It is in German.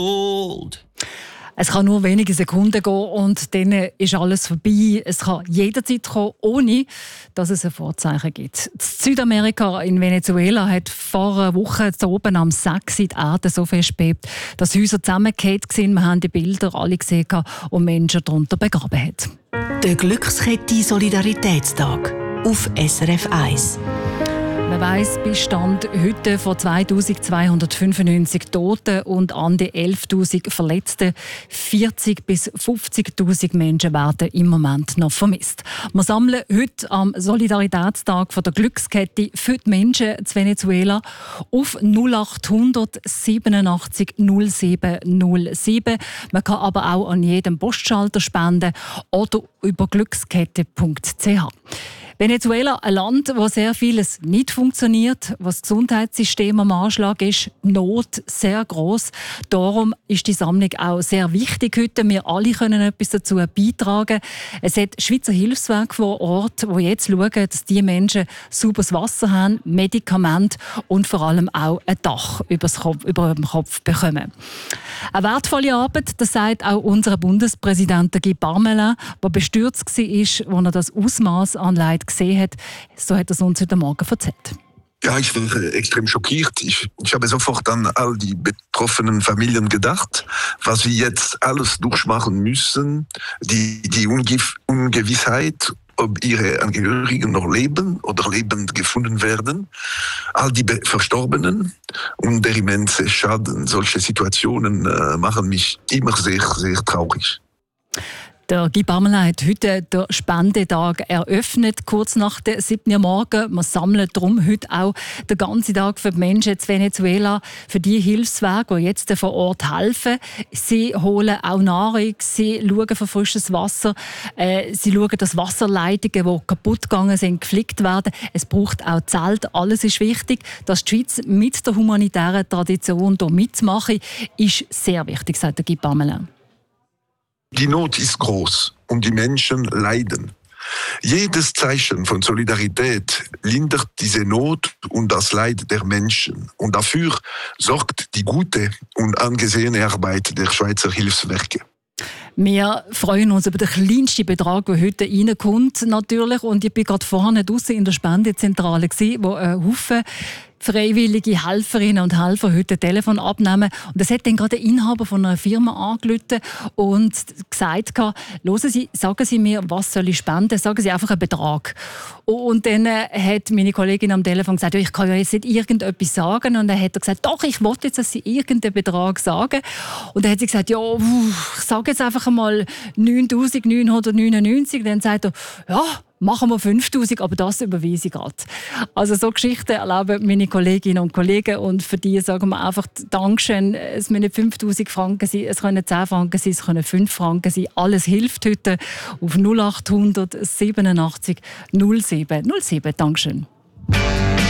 old. Es kann nur wenige Sekunden gehen und dann ist alles vorbei. Es kann jederzeit kommen, ohne dass es ein Vorzeichen gibt. In Südamerika, in Venezuela, hat vor einer Woche oben am 6 die Erde so fest bebt, dass Häuser zusammengefallen sind. Wir haben die Bilder alle gesehen und Menschen darunter begraben hat. Der Glückskette Solidaritätstag auf SRF 1. Man weiss, bis Stand heute von 2295 Toten und an die 11.000 Verletzten. 40.000 bis 50.000 Menschen werden im Moment noch vermisst. Wir sammeln heute am Solidaritätstag von der Glückskette für die Menschen in Venezuela auf 0800 87 07 07. Man kann aber auch an jedem Postschalter spenden oder über glückskette.ch. Venezuela, ein Land, wo sehr vieles nicht funktioniert, was das Gesundheitssystem am Anschlag ist, Not sehr gross. Darum ist die Sammlung auch sehr wichtig heute. Wir alle können etwas dazu beitragen. Es hat Schweizer Hilfswerke vor Ort, die jetzt schauen, dass die Menschen sauberes Wasser haben, Medikamente und vor allem auch ein Dach über dem Kopf bekommen. Eine wertvolle Arbeit, das sagt auch unser Bundespräsident Guy Parmelin, der bestürzt war, als er das Ausmaß an Leid gesehen hat. So hat er es uns heute Morgen erzählt. Ja, ich war extrem schockiert. Ich habe sofort an all die betroffenen Familien gedacht, was wir jetzt alles durchmachen müssen, die Ungewissheit, ob ihre Angehörigen noch leben oder lebend gefunden werden, all die Verstorbenen und der immense Schaden. Solche Situationen machen mich immer sehr, sehr traurig. Der Guy Parmelin hat heute den Spendetag eröffnet, kurz nach der 7 Uhr morgen. Wir sammeln darum heute auch den ganzen Tag für die Menschen in Venezuela, für die Hilfswerke, die jetzt vor Ort helfen. Sie holen auch Nahrung, sie schauen für frisches Wasser, sie schauen, dass Wasserleitungen, die kaputt gegangen sind, geflickt werden. Es braucht auch Zelte, alles ist wichtig. Dass die Schweiz mit der humanitären Tradition hier mitmachen, ist sehr wichtig, sagt der Guy Parmelin. Die Not ist groß und die Menschen leiden. Jedes Zeichen von Solidarität lindert diese Not und das Leid der Menschen. Und dafür sorgt die gute und angesehene Arbeit der Schweizer Hilfswerke. Wir freuen uns über den kleinsten Betrag, der heute reinkommt, natürlich. Und ich war gerade vorne draussen in der Spendezentrale, wo ein Haufen freiwillige Helferinnen und Helfer heute Telefon abnehmen. Und es hat dann gerade der Inhaber von einer Firma angerufen und gesagt, hören Sie, sagen Sie mir, was soll ich spenden? Sagen Sie einfach einen Betrag. Und dann hat meine Kollegin am Telefon gesagt, ich kann ja jetzt nicht irgendetwas sagen. Und dann hat er gesagt, doch, ich wollte jetzt, dass Sie irgendeinen Betrag sagen. Und dann hat sie gesagt, ja, ich sage jetzt einfach mal 9'999. Dann sagt er, ja, machen wir 5'000, aber das überweise ich gerade. Also so Geschichten erleben meine Kolleginnen und Kollegen und für die sagen wir einfach Dankeschön. Es müssen nicht 5'000 Franken sein, es können 10 Franken sein, es können 5 Franken sein. Alles hilft heute auf 0800 87 07 07. Dankeschön.